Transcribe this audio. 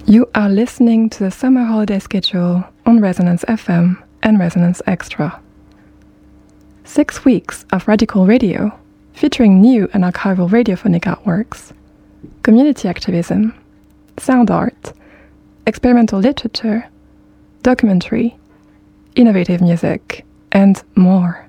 You are listening to the summer holiday schedule on Resonance FM and Resonance Extra. 6 weeks of radical radio featuring new and archival radiophonic artworks, community activism, sound art, experimental literature, documentary, innovative music, and more.